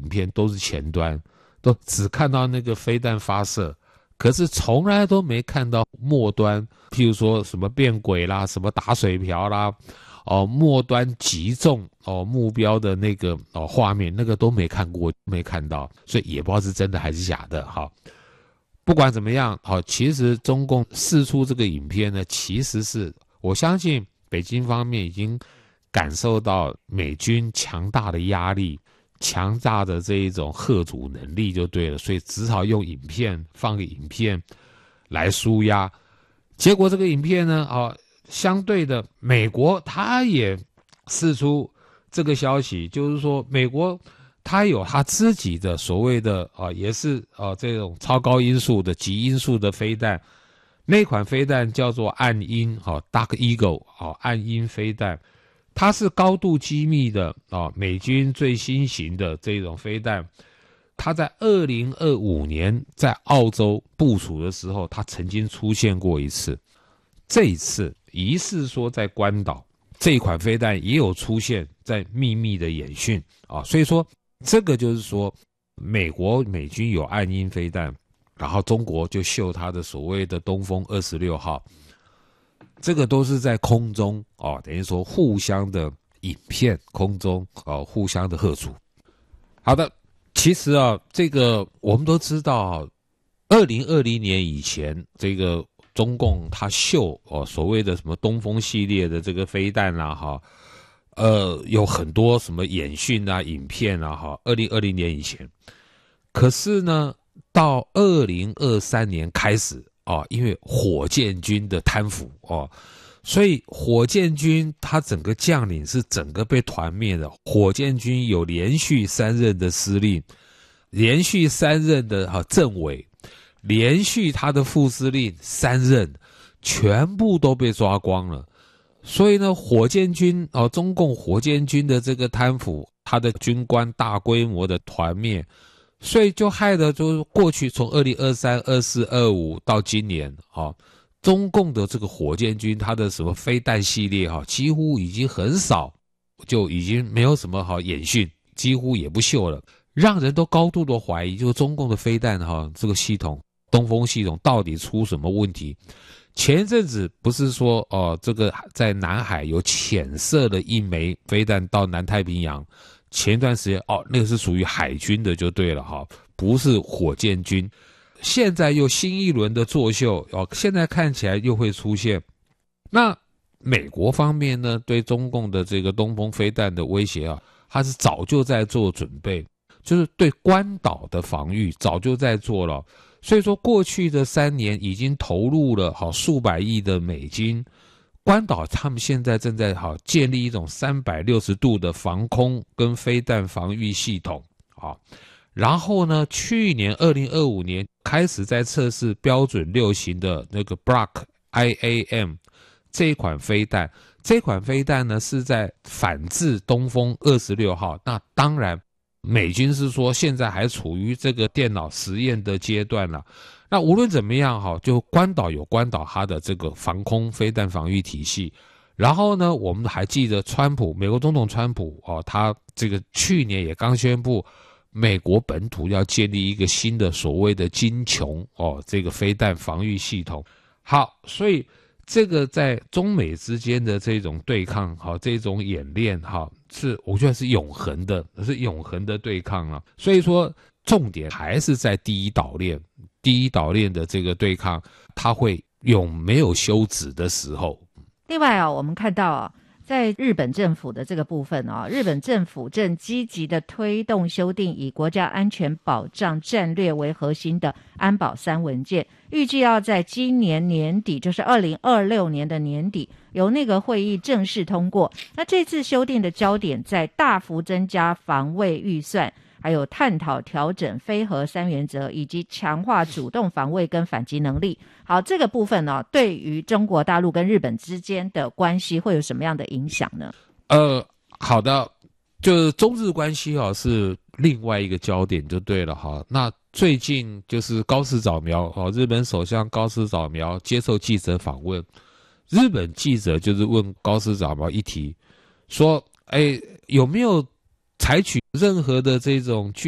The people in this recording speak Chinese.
片都是前端，都只看到那个飞弹发射，可是从来都没看到末端，譬如说什么变轨啦，什么打水漂啦，末端击中目标的那个画面，那个都没看过，没看到，所以也不知道是真的还是假的哈。不管怎么样，其实中共释出这个影片呢，其实是我相信北京方面已经感受到美军强大的压力，强大的这一种嚇阻能力就对了，所以只好用影片放个影片来抒压。结果这个影片呢，相对的美国他也释出这个消息，就是说美国他有他自己的所谓的也是这种超高音速的极音速的飞弹，那款飞弹叫做暗鹰Dark Eagle 暗鹰飞弹，它是高度机密的美军最新型的这种飞弹。它在2025年在澳洲部署的时候，它曾经出现过一次。这一次疑似说在关岛这一款飞弹也有出现在秘密的演训所以说这个就是说美军有暗鹰飞弹，然后中国就秀它的所谓的东风26号，这个都是在空中等于说互相的影片，空中互相的吓阻。好的，其实这个我们都知道2020年以前这个中共他秀所谓的什么东风系列的这个飞弹啦有很多什么演训啊影片啊2020年以前。可是呢到2023年开始因为火箭军的贪腐所以火箭军他整个将领是整个被团灭的。火箭军有连续3任的司令，连续3任的政委，连续他的副司令3任，全部都被抓光了。所以呢，火箭军中共火箭军的这个贪腐，他的军官大规模的团灭，所以就害得就是过去从2023、24、25到今年中共的这个火箭军，他的什么飞弹系列几乎已经很少，就已经没有什么演训，几乎也不秀了，让人都高度的怀疑，就是中共的飞弹这个系统，东风系统到底出什么问题？前一阵子不是说这个在南海有潜射了一枚飞弹到南太平洋，前一段时间那个是属于海军的就对了不是火箭军。现在又新一轮的作秀现在看起来又会出现。那美国方面呢，对中共的这个东风飞弹的威胁它是早就在做准备，就是对关岛的防御早就在做了。所以说过去的3年已经投入了数百亿的美金，关岛他们现在正在建立一种360度的防空跟飞弹防御系统然后呢，去年2025年开始在测试标准6型的那个 Block IAM 这一款飞弹。这款飞弹呢是在反制东风26号。那当然美军是说现在还处于这个电脑实验的阶段了。那无论怎么样就关岛有关岛它的这个防空飞弹防御体系。然后呢，我们还记得美国总统川普他这个去年也刚宣布美国本土要建立一个新的所谓的金琼这个飞弹防御系统。好，所以这个在中美之间的这种对抗这种演练是我觉得是永恒的对抗了。所以说重点还是在第一岛链的这个对抗，它会永没有休止的时候。 另外我们看到在日本政府的这个部分日本政府正积极的推动修订以国家安全保障战略为核心的安保3文件，预计要在今年年底，就是2026年的年底，由内阁会议正式通过。那这次修订的焦点在大幅增加防卫预算，还有探讨调整非核3原则，以及强化主动防卫跟反击能力。好，这个部分对于中国大陆跟日本之间的关系会有什么样的影响呢？ 好的，就是中日关系是另外一个焦点就对了那最近就是高市早苗日本首相高市早苗接受记者访问，日本记者就是问高市早苗一题，说有没有采取任何的这种